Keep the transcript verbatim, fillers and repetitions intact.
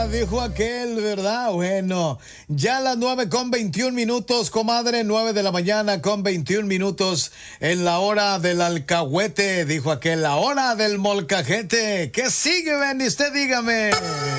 dijo aquel, ¿verdad? Bueno, ya las nueve con veintiún minutos, comadre, nueve de la mañana con veintiún minutos en la hora del alcahuete, dijo aquel, la hora del molcajete. ¿Qué sigue, Benny? Usted dígame.